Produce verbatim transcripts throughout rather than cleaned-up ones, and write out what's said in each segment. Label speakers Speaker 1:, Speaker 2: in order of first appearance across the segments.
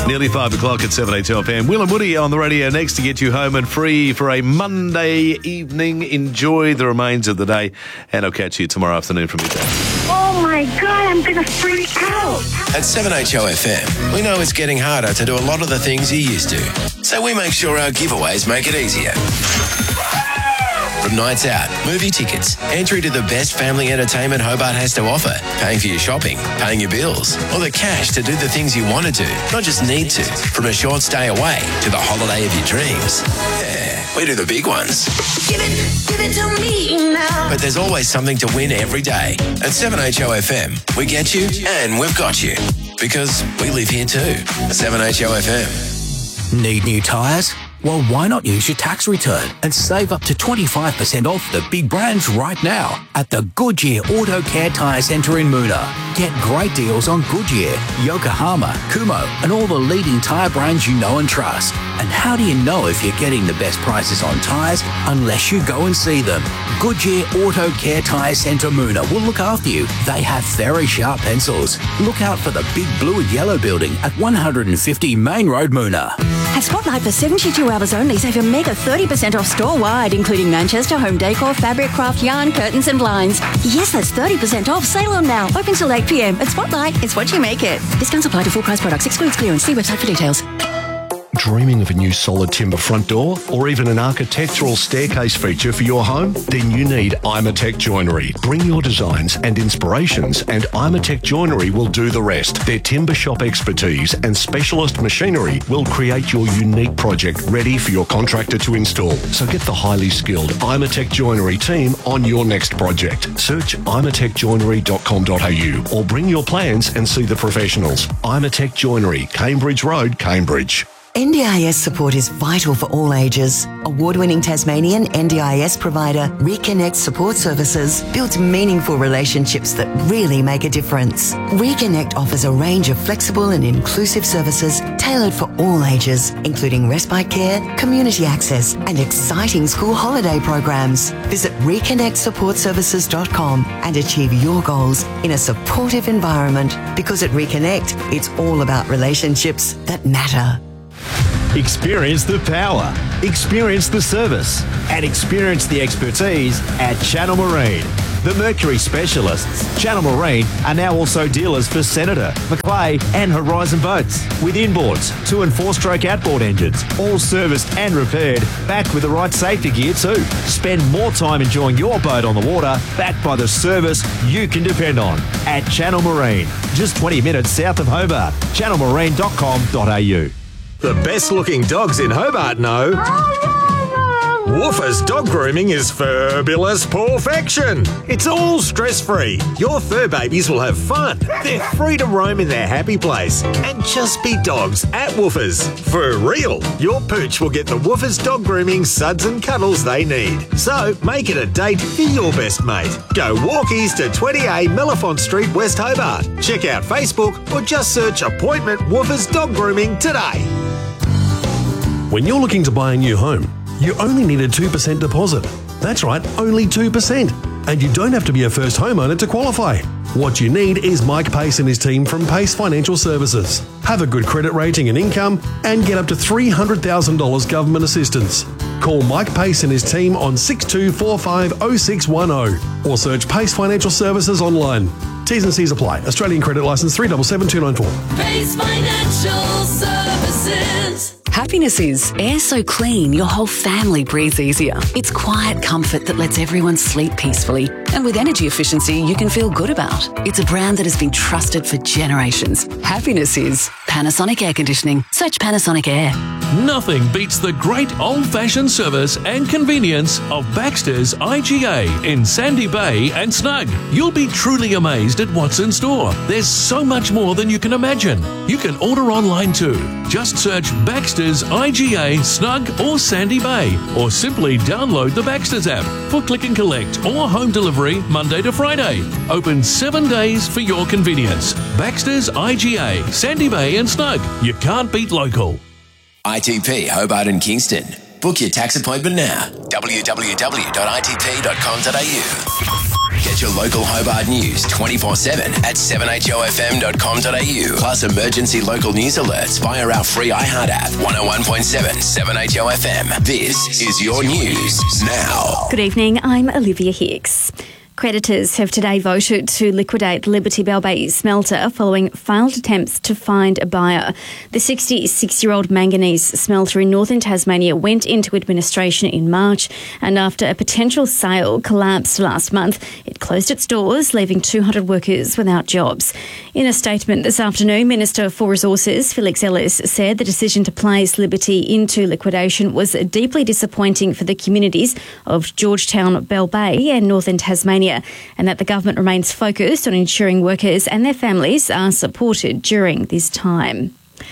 Speaker 1: Nearly five o'clock at seven eight two F M. Will and Woody on the radio next to get you home and free for a Monday evening. Enjoy the remains of the day, and I'll catch you tomorrow afternoon from midday.
Speaker 2: Oh my God, I'm going to freak out.
Speaker 3: At seven H O F M, we know it's getting harder to do a lot of the things you used to. So we make sure our giveaways make it easier. From nights out, movie tickets, entry to the best family entertainment Hobart has to offer, paying for your shopping, paying your bills, or the cash to do the things you want to do, not just need to. From a short stay away to the holiday of your dreams. Yeah, we do the big ones.
Speaker 4: Give it, give it to me now.
Speaker 3: But there's always something to win every day. At seven H O F M, we get you and we've got you. Because we live here too. seven H O F M.
Speaker 5: Need new tyres? Well, why not use your tax return and save up to twenty-five percent off the big brands right now at the Goodyear Auto Care Tyre Centre in Moona. Get great deals on Goodyear, Yokohama, Kumho and all the leading tyre brands you know and trust. And how do you know if you're getting the best prices on tyres unless you go and see them? Goodyear Auto Care Tyre Centre Moona will look after you. They have very sharp pencils. Look out for the big blue and yellow building at one hundred fifty Main Road, Moona.
Speaker 6: At Spotlight for seventy-two hours only, save a mega thirty percent off store-wide, including Manchester, home decor, fabric, craft, yarn, curtains and blinds. Yes, that's thirty percent off. Sale on now. Open till eight p m. At Spotlight, it's what you make it. Discounts apply to full price products. Excludes clearance. See website for details.
Speaker 7: Dreaming of a new solid timber front door or even an architectural staircase feature for your home? Then you need Imatech Joinery. Bring your designs and inspirations and Imatech Joinery will do the rest. Their timber shop expertise and specialist machinery will create your unique project ready for your contractor to install. So get the highly skilled Imatech Joinery team on your next project. Search imatech joinery dot com dot a u or bring your plans and see the professionals. Imatech Joinery, Cambridge Road, Cambridge.
Speaker 8: N D I S support is vital for all ages. Award-winning Tasmanian N D I S provider Reconnect Support Services builds meaningful relationships that really make a difference. Reconnect offers a range of flexible and inclusive services tailored for all ages, including respite care, community access, and exciting school holiday programs. Visit reconnect support services dot com and achieve your goals in a supportive environment, because at Reconnect, it's all about relationships that matter.
Speaker 9: Experience the power, experience the service, and experience the expertise at Channel Marine. The Mercury specialists, Channel Marine, are now also dealers for Senator, Macleay and Horizon boats, with inboards, two and four stroke outboard engines, all serviced and repaired, backed with the right safety gear too. Spend more time enjoying your boat on the water, backed by the service you can depend on at Channel Marine, just twenty minutes south of Hobart. channel marine dot com dot a u.
Speaker 10: The best looking dogs in Hobart know Woofers Dog Grooming is fabulous perfection. It's all stress-free. Your fur babies will have fun. They're free to roam in their happy place and just be dogs at Woofers. For real, your pooch will get the Woofers Dog Grooming suds and cuddles they need. So make it a date for your best mate. Go walkies to twenty A Mellifont Street, West Hobart. Check out Facebook or just search Appointment Woofers Dog Grooming today.
Speaker 1: When you're looking to buy a new home, you only need a two percent deposit. That's right, only two percent. And you don't have to be a first homeowner to qualify. What you need is Mike Pace and his team from Pace Financial Services. Have a good credit rating and income and get up to three hundred thousand dollars government assistance. Call Mike Pace and his team on six two four five oh six one oh or search Pace Financial Services online. T's and C's apply. Australian credit licence three seven seven two nine four.
Speaker 4: Pace Financial Services.
Speaker 11: Happiness is air so clean your whole family breathes easier. It's quiet comfort that lets everyone sleep peacefully. And with energy efficiency you can feel good about. It's a brand that has been trusted for generations. Happiness is Panasonic Air Conditioning. Search Panasonic Air.
Speaker 12: Nothing beats the great old-fashioned service and convenience of Baxter's I G A in Sandy Bay and Snug. You'll be truly amazed at what's in store. There's so much more than you can imagine. You can order online too. Just search Baxter's I G A, Snug or Sandy Bay, or simply download the Baxter's app for click and collect or home delivery Monday to Friday. Open seven days for your convenience. Baxter's I G A, Sandy Bay and Snug. You can't beat local.
Speaker 3: I T P Hobart and Kingston. Book your tax appointment now. w w w dot i t p dot com dot a u. Get your local Hobart news twenty-four seven at seven h o f m dot com dot a u. Plus emergency local news alerts via our free iHeart app. one oh one point seven, seven H O F M. This is your news now.
Speaker 13: Good evening, I'm Olivia Hicks. Creditors have today voted to liquidate Liberty Bell Bay smelter following failed attempts to find a buyer. The sixty-six-year-old manganese smelter in northern Tasmania went into administration in March, and after a potential sale collapsed last month, it closed its doors, leaving two hundred workers without jobs. In a statement this afternoon, Minister for Resources Felix Ellis said the decision to place Liberty into liquidation was deeply disappointing for the communities of Georgetown, Bell Bay and northern Tasmania, and that the government remains focused on ensuring workers and their families are supported during this time.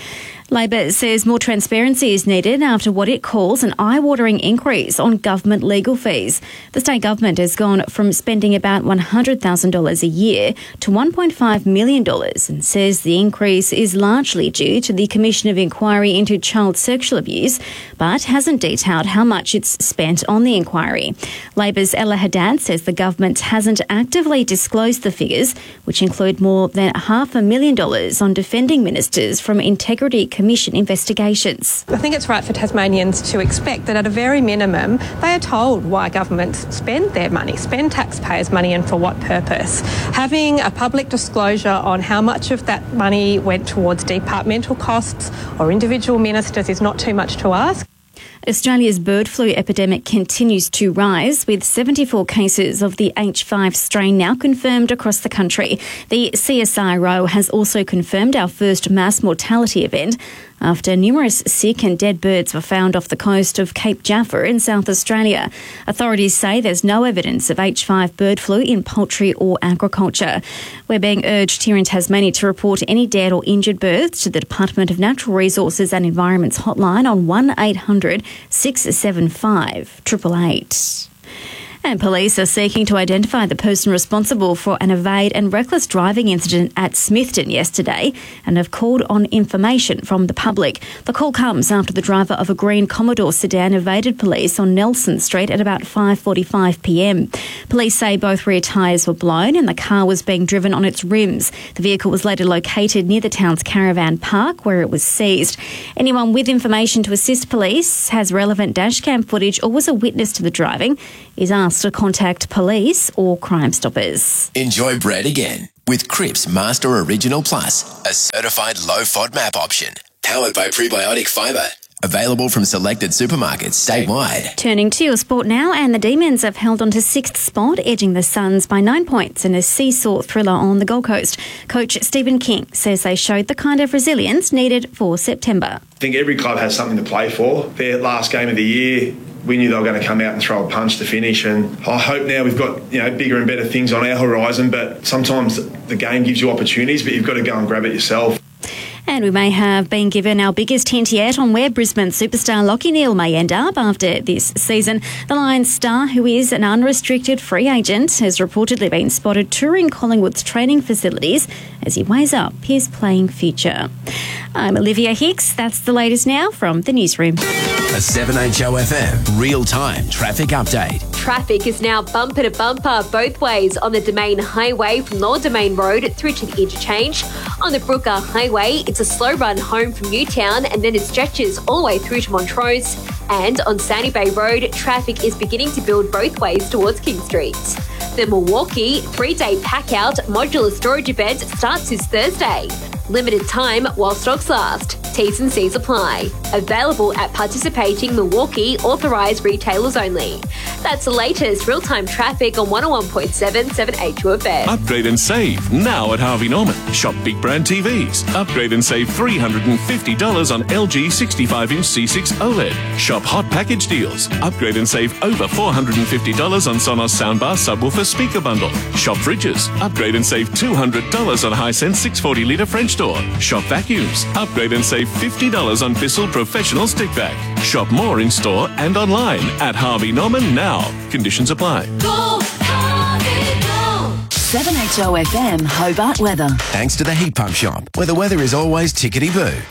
Speaker 13: Labor says more transparency is needed after what it calls an eye-watering increase on government legal fees. The state government has gone from spending about one hundred thousand dollars a year to one point five million dollars and says the increase is largely due to the Commission of Inquiry into Child Sexual Abuse, but hasn't detailed how much it's spent on the inquiry. Labor's Ella Haddad says the government hasn't actively disclosed the figures, which include more than half a million dollars on defending ministers from integrity Commission investigations.
Speaker 14: I think it's right for Tasmanians to expect that at a very minimum they are told why governments spend their money, spend taxpayers' money and for what purpose. Having a public disclosure on how much of that money went towards departmental costs or individual ministers is not too much to ask.
Speaker 13: Australia's bird flu epidemic continues to rise, with seventy-four cases of the H five strain now confirmed across the country. The C S I R O has also confirmed our first mass mortality event after numerous sick and dead birds were found off the coast of Cape Jaffa in South Australia. Authorities say there's no evidence of H five bird flu in poultry or agriculture. We're being urged here in Tasmania to report any dead or injured birds to the Department of Natural Resources and Environment's hotline on one eight hundred six seven five eight eight eight. And police are seeking to identify the person responsible for an evade and reckless driving incident at Smithton yesterday and have called on information from the public. The call comes after the driver of a green Commodore sedan evaded police on Nelson Street at about five forty-five p m. Police say both rear tyres were blown and the car was being driven on its rims. The vehicle was later located near the town's caravan park where it was seized. Anyone with information to assist police, has relevant dashcam footage or was a witness to the driving is asked to contact police or Crime Stoppers.
Speaker 3: Enjoy bread again with Cripps Master Original Plus, a certified low FODMAP option, powered by prebiotic fibre. Available from selected supermarkets statewide.
Speaker 13: Turning to your sport now, and the Demons have held on to sixth spot, edging the Suns by nine points in a seesaw thriller on the Gold Coast. Coach Stephen King says they showed the kind of resilience needed for September.
Speaker 15: I think every club has something to play for. Their last game of the year, we knew they were going to come out and throw a punch to finish, and I hope now we've got, you know, bigger and better things on our horizon, but sometimes the game gives you opportunities, but you've got to go and grab it yourself.
Speaker 13: And we may have been given our biggest hint yet on where Brisbane superstar Lachie Neale may end up after this season. The Lions star, who is an unrestricted free agent, has reportedly been spotted touring Collingwood's training facilities as he weighs up his playing future. I'm Olivia Hicks. That's the latest now from the newsroom.
Speaker 3: A seven H O F M real-time traffic update.
Speaker 16: Traffic is now bumper to bumper both ways on the Domain Highway from Lower Domain Road through to the interchange. On the Brooker Highway, it's a slow run home from Newtown and then it stretches all the way through to Montrose. And on Sandy Bay Road, traffic is beginning to build both ways towards King Street. The Milwaukee three-day pack-out modular storage event starts this Thursday. Limited time while stocks last. T's and C's apply. Available at participating Milwaukee authorised retailers only. That's the latest real-time traffic on one oh one point seven, seven H O F M.
Speaker 12: Upgrade and save now at Harvey Norman. Shop big brand T Vs. Upgrade and save three hundred fifty dollars on L G sixty-five inch C six OLED. Shop hot package deals. Upgrade and save over four hundred fifty dollars on Sonos soundbar subwoofer speaker bundle. Shop fridges. Upgrade and save two hundred dollars on Hisense six hundred forty litre French door. Shop vacuums. Upgrade and save fifty dollars on Bissell Professional Stick Vac. Shop more in store and online at Harvey Norman now. Conditions apply.
Speaker 4: Go, Harvey, go.
Speaker 11: seven H O F M Hobart weather.
Speaker 3: Thanks to the Heat Pump Shop, where the weather is always tickety-boo.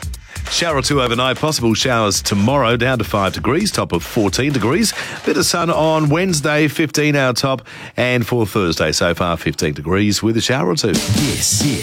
Speaker 17: Shower or two overnight, possible showers tomorrow, down to five degrees, top of fourteen degrees. Bit of sun on Wednesday, fifteen our top, and for Thursday so far fifteen degrees with a shower or two.
Speaker 5: This, this